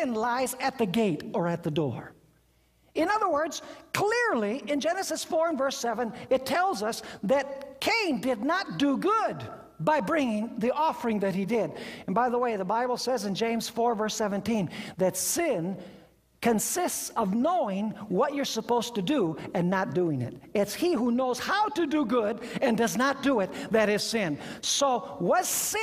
sin lies at the gate or at the door. In other words, clearly in Genesis 4 and verse 7, it tells us that Cain did not do good by bringing the offering that he did. And by the way, the Bible says in James 4 verse 17 that sin consists of knowing what you're supposed to do and not doing it. It's he who knows how to do good and does not do it that is sin. So was sin